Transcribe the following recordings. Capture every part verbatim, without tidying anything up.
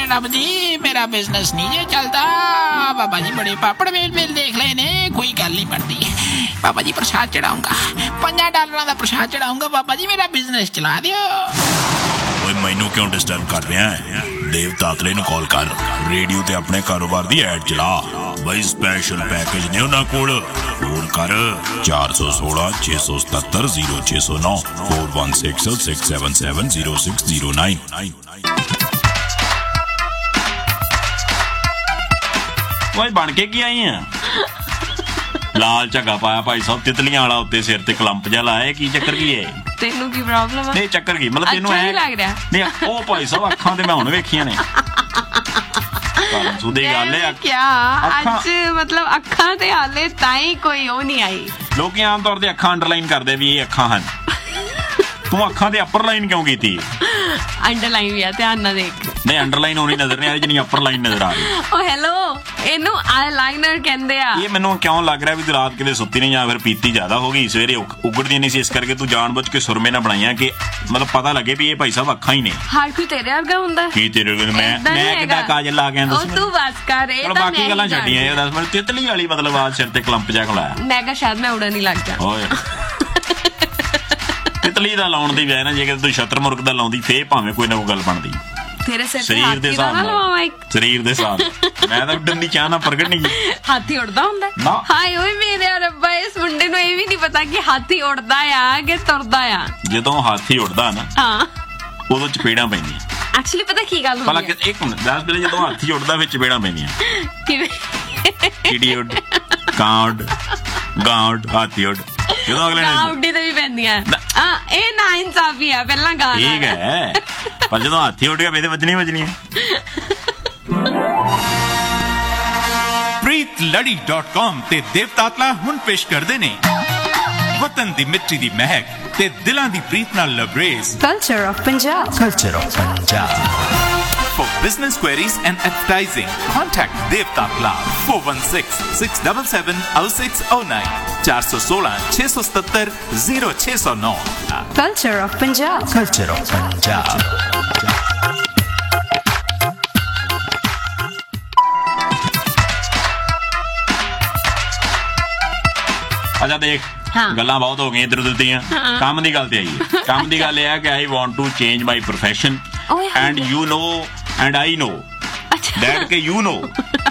रब जी मेरा बिजनेस नहीं जे चलता। बाबा जी बड़े पापड़ मेल मेल देख ले ने, कोई गल नहीं बनती। बाबा जी प्रसाद चढ़ाऊंगा, पंजा डॉलर का प्रसाद चढ़ाऊंगा। बाबा जी मेरा बिजनेस चला दियो। मैनू क्यों डिस्टर्ब कर रहा है? देव तातले नूं कॉल कर, रेडियो ते अपने कारोबार दी ऐड चला। बई स्पेशल पैकेज ने उन्हां कोल, फोन कर चार सौ सोलह छे सौ सतहत्तर जीरो छे सौ नौ four one six six seven seven zero six zero nine. ओए बन के की आई हैं? लाल झग्गा पाया भाई साहब, तितलियां वाला उत्ते सिर ते कलंप जा लाया, की चक्कर की है? तेनू की प्रॉब्लम है? नहीं चक्कर की मतलब तेनू ऐ लग रहा नहीं ओ भाई साहब अखां ते मैं हुण वेखियां ने। सुधी गल है क्या अज मतलब अखां ते हाले ताई कोई ओ नहीं आई। लोग आम तौर ते अखां अंडरलाइन करदे भी ये अखां हन, तू अखां ते अपर लाइन क्यों कीती? अंडरलाइन भी है, ध्यान ना देख। नहीं अंडरलाइन होनी नजर नहीं आ रही जिन्नी अपर लाइन नजर आ रही। ओ हेलो ਇਹਨੂੰ ਆਈਲਾਈਨਰ ਕਹਿੰਦੇ ਆ। ਇਹ ਮੈਨੂੰ ਕਿਉਂ ਲੱਗ ਰਿਹਾ ਵੀ ਤੂੰ ਰਾਤ ਕਿਤੇ ਸੁੱਤੀ ਨਹੀਂ ਜਾਂ ਫਿਰ ਪੀਤੀ ਜ਼ਿਆਦਾ ਹੋ ਗਈ, ਸਵੇਰੇ ਉਗੜਦੀ ਨਹੀਂ ਸੀ, ਇਸ ਕਰਕੇ ਤੂੰ ਜਾਣਬੁੱਝ ਕੇ ਸੁਰਮੇ ਨਾ ਬਣਾਈਆਂ ਕਿ ਮਤਲਬ ਪਤਾ ਲੱਗੇ ਵੀ ਇਹ ਭਾਈ ਸਾਹਿਬ ਅੱਖਾਂ ਹੀ ਨੇ। ਹਰ ਕੋਈ ਤੇਰੇ ਵਰਗਾ ਹੁੰਦਾ ਕੀ ਤੇਰੇ ਵਰਗਾ? ਮੈਂ ਮੈਂ ਕਿੱਦਾਂ ਕਾਜਲ ਲਾ ਕੇ ਆਂਦਾ ਸੀ? ਉਹ ਤੂੰ ਬਸ ਕਰ, ਇਹ ਤਾਂ ਬਾਕੀ ਗੱਲਾਂ ਛੱਡੀਆਂ, ਇਹ ਦੱਸ ਮੈਨੂੰ ਤਿਤਲੀ ਵਾਲੀ ਮਤਲਬ ਆ ਸਿਰ ਤੇ ਕਲੰਪ ਜਾ ਲਾਇਆ। ਮੈਂ ਕਿਹਾ ਸ਼ਾਇਦ ਮੈਂ ਉੜਨ ਹੀ ਲੱਗ ਜਾ। ਓਏ ਤਿਤਲੀ ਦਾ ਲਾਉਣ ਦੀ ਵਜ੍ਹਾ ਨਾ ਜੇ ਤੂੰ ਸ਼ਤਰਮੁਰਗ ਦਾ ਲਾਉਂਦੀ ਫੇਰ ਭਾਵੇਂ ਕੋਈ ਨਾ ਕੋਈ ਗੱਲ ਬਣਦੀ। ਤੇਰੇ ਸਿਰ ਤੇ ਸਰੀਰ ਦੇ ਹਿਸਾਬ ਨਾਲ, ਸਰੀਰ ਦੇ ਹਿਸਾਬ ਮੈਂ ਤਾਂ ਉੱਡਣ ਦੀ ਚਾਹ ਨਾ ਪ੍ਰਗਟ ਨਹੀਂ। ਹਾਥੀ ਉੜਦਾ ਹੁੰਦਾ? ਹਾਏ ਓਏ ਮੇਰੇ ਰੱਬਾ, ਇਸ ਮੁੰਡੇ ਨੂੰ ਇਹ ਵੀ ਨਹੀਂ ਪਤਾ ਕਿ ਹਾਥੀ ਉੜਦਾ ਆ ਕਿ ਤੁਰਦਾ ਆ। ਜਦੋਂ ਹਾਥੀ ਉੜਦਾ ਨਾ ਹਾਂ ਉਦੋਂ ਚਪੇੜਾਂ ਪੈਂਦੀਆਂ। ਐਕਚੁਅਲੀ ਪਤਾ ਕੀ ਗੱਲ ਹੁੰਦੀ ਹੈ? ਇੱਕ ਮਿੰਟ ਦੱਸ ਪਹਿਲੇ, ਜਦੋਂ ਹਾਥੀ ਉੜਦਾ ਵਿੱਚ ਚਪੇੜਾਂ ਪੈਂਦੀਆਂ ਕਿਵੇਂ? ਕਿਹੜੀ ਉੱਡ? ਕਾਂ ਉੱਡ, ਗਾਂ ਉੱਡ, ਹਾਥੀ ਉੱਡ। ਜਦੋਂ ਅਗਲੇ ਨੇ ਉੱਡੀ ਤੇ ਵੀ ਪੈਂਦੀਆਂ। ਹਾਂ ਇਹ ਨਾ ਇਨਸਾਫੀ ਆ, ਪਹਿਲਾਂ ਗਾਂ ਠੀਕ ਹੈ ਪਰ ਜਦੋਂ ਹਾਥੀ ਉੱਡ ਗਿਆ ਫੇਰ ਵੱਜਣੀ ਵੱਜਣੀ ਹੈ। ਪ੍ਰੀਤ ਲੜੀ ਡਾਟ ਕਾਮ ਤੇ ਦੇਵ ਤਾਤਲਾ ਹੁਣ ਪੇਸ਼ ਕਰਦੇ ਨੇ ਵਤਨ ਦੀ ਮਿੱਟੀ ਦੀ ਮਹਿਕ ਤੇ ਦਿਲਾਂ ਦੀ ਪ੍ਰੀਤ ਨਾਲ ਲਬਰੇਜ਼ culture of Punjab. Culture of Punjab. For business queries and advertising, contact Dev Tatla four one six six seven seven zero six zero nine चार सौ सोलह छह सौ सतहत्तर जीरो छह सौ नौ। Culture of Punjab. Culture of Punjab. अच्छा देख ਗੱਲਾਂ ਬਹੁਤ ਹੋ ਗਈਆਂ ਇੱਧਰ ਉੱਧਰ ਦੀਆਂ, ਕੰਮ ਦੀ ਗੱਲ ਤੇ ਆਈਏ। ਕੰਮ ਦੀ ਗੱਲ ਇਹ ਹੈ ਕਿ I want to change my profession and you know and I no that ਕਿ you know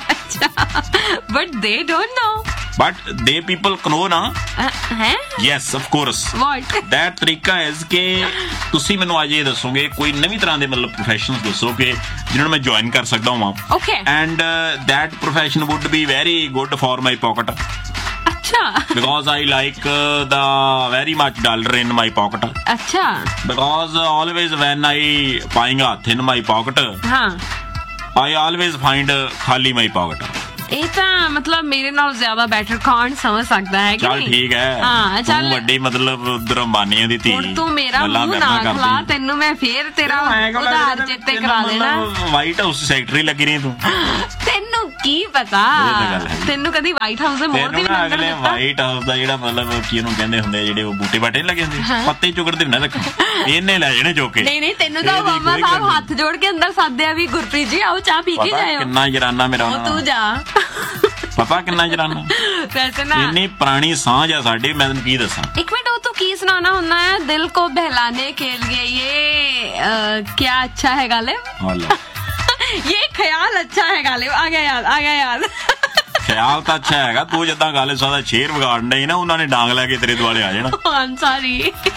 but they don't know but ਦੇ ਪੀਪਲ ਕਨੋ ਨਾ ਹੈ। Yes of course. What that ਤਰੀਕਾ ਇਜ਼ ਕਿ ਤੁਸੀਂ ਮੈਨੂੰ ਅੱਜ ਇਹ ਦੱਸੋਗੇ ਕੋਈ ਨਵੀਂ ਤਰ੍ਹਾਂ ਦੇ ਮਤਲਬ ਪ੍ਰੋਫੈਸ਼ਨਸ ਦੱਸੋ ਕਿ ਜਿਹਨਾਂ ਨੂੰ ਮੈਂ ਜੁਆਇਨ ਕਰ ਸਕਦਾ ਹਾਂ। Okay and that profession wood be very good for my pocket because I like uh, the very much dollar in my pocket. Acha. Because uh, always when I find a in my pocket, हाँ. I always find uh, खाली my pocket. ਇਹ ਤਾਂ ਮਤਲਬ ਮੇਰੇ ਨਾਲ ਜ਼ਿਆਦਾ better ਕੌਣ ਸਮਝ ਸਕਦਾ ਹੈ ਕਿ ਚੱਲ ਠੀਕ ਹੈ। ਹਾਂ ਚੱਲ ਵੱਡੀ ਮਤਲਬ ਉਧਰ ਅੰਬਾਨੀਆਂ ਦੀ ਧੀ ਹੁਣ ਤੂੰ ਮੇਰਾ ਮੂੰਹ ਨਾ ਖਲਾ, ਤੈਨੂੰ ਮੈਂ ਫੇਰ ਤੇਰਾ ਉਧਾਰ ਚੇਤੇ ਕਰਾ ਦੇਣਾ। ਵਾਈਟ ਹਾਊਸ ਸੈਕਟਰੀ ਲੱਗੀ ਰਹੀ ਤੂੰ, ਤੈਨੂੰ ਕੀ ਪਤਾ? ਤੈਨੂੰ ਕਦੀ ਵਾਈਟ ਹਾਊਸ ਦੇ ਮੋਰ ਦੀ ਵੀ ਅਗਲੇ ਵਾਈਟ ਹਾਊਸ ਦਾ ਜਿਹੜਾ ਮਤਲਬ ਕੀ ਉਹਨੂੰ ਕਹਿੰਦੇ ਹੁੰਦੇ ਜਿਹੜੇ ਉਹ ਬੂਟੇ ਬਾਟੇ ਲੱਗੇ ਹੁੰਦੇ ਪੱਤੇ ਚੁਗੜਦੇ ਨਾ ਰੱਖ, ਇਹਨੇ ਲੈ ਜਾਣੇ ਚੁੱਕ ਕੇ। ਨਹੀਂ ਨਹੀਂ ਤੈਨੂੰ ਤਾਂ ਮਾਮਾ ਸਾਹਿਬ ਹੱਥ ਜੋੜ ਕੇ ਅੰਦਰ ਸਾਧਿਆ ਵੀ ਗੁਰਪ੍ਰੀਤ ਜੀ ਆਓ ਚਾਹ ਪੀ ਕੇ ਜਾਇਓ। ਕਿੰਨਾ ਜਰਾਨਾ ਮੇਰਾ ਤੂੰ ਜਾ ਪਤਾ ਕਿੰਨਾ ਜਰਾਨਾ ਵੈਸੇ ਨਾ ਇੰਨੀ ਪੁਰਾਣੀ ਸਾਂਝ ਆ ਸਾਡੀ। ਮੈਂ ਤੈਨੂੰ ਕੀ ਦੱਸਾਂ ਇੱਕ ਮਿੰਟ, ਉਹ ਤੂੰ ਕੀ ਸੁਣਾਉਣਾ ਹੁੰਦਾ ਹੈ? ਦਿਲ ਕੋ ਬਹਿਲਾਨੇ ਕੇ लिए ये क्या अच्छा है गालिब, ये ख्याल अच्छा है गालिब। आ गया याद, आ गया याद। ਖਿਆਲ ਤਾਂ ਅੱਛਾ ਹੈਗਾ, ਤੂੰ ਜਿੱਦਾਂ ਗੱਲ ਸਾਦਾ ਸ਼ੇਰ ਵਿਗਾੜਨ ਡਈ ਨਾ, ਉਹਨਾਂ ਨੇ ਡਾਂਗ ਲੈ ਕੇ ਤੇਰੇ ਦੁਆਲੇ ਆ ਜਾਣਾ। I'm sorry।